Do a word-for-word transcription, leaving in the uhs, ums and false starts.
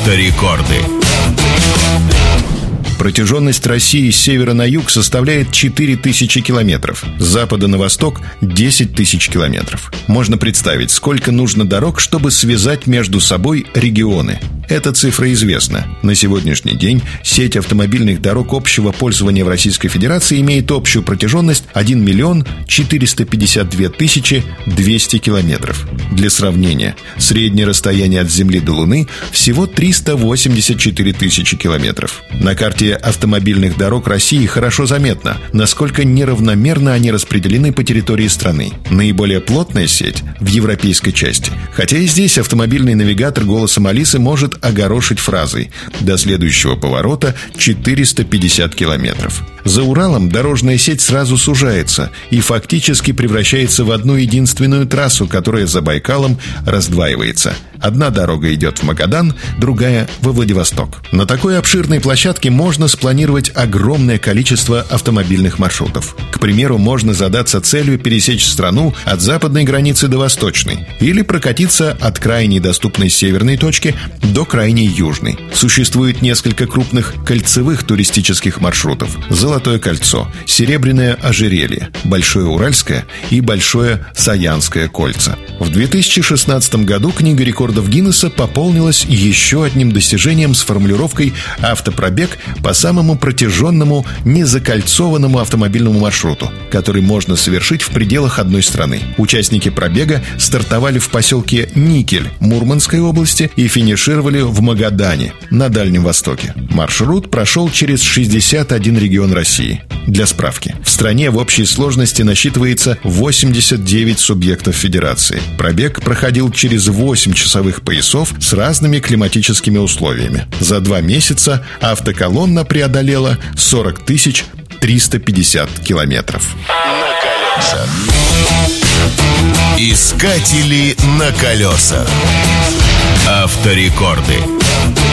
Авторекорды. Протяженность России с севера на юг составляет четыре тысячи километров, с запада на восток – десять тысяч километров. Можно представить, сколько нужно дорог, чтобы связать между собой регионы. Эта цифра известна. На сегодняшний день сеть автомобильных дорог общего пользования в Российской Федерации имеет общую протяженность один миллион четыреста пятьдесят две тысячи двести километров. Для сравнения, среднее расстояние от Земли до Луны всего триста восемьдесят четыре тысячи километров. На карте автомобильных дорог России хорошо заметно, насколько неравномерно они распределены по территории страны. Наиболее плотная сеть в европейской части. Хотя и здесь автомобильный навигатор голосом Алисы может огорошить фразой: до следующего поворота четыреста пятьдесят километров. За Уралом дорожная сеть сразу сужается и фактически превращается в одну единственную трассу, которая за Байкалом раздваивается. Одна дорога идет в Магадан, другая – во Владивосток. На такой обширной площадке можно спланировать огромное количество автомобильных маршрутов. К примеру, можно задаться целью пересечь страну от западной границы до восточной или прокатиться от крайней доступной северной точки до крайней южной. Существует несколько крупных кольцевых туристических маршрутов: Золотое кольцо, Серебряное ожерелье, Большое Уральское и Большое Саянское кольца. В две тысячи шестнадцатом году книга рекордов Гиннесса пополнилась еще одним достижением с формулировкой «автопробег по самому протяженному незакольцованному автомобильному маршруту», который можно совершить в пределах одной страны. Участники пробега стартовали в поселке Никель Мурманской области и финишировали в Магадане на Дальнем Востоке. Маршрут прошел через шестьдесят один регион России. Для справки, в стране в общей сложности насчитывается восемьдесят девять субъектов федерации. Пробег проходил через восемь часовых поясов с разными климатическими условиями. За два месяца автоколонна преодолела сорок тысяч триста пятьдесят километров. На колесах. Искатели на колесах. Авторекорды.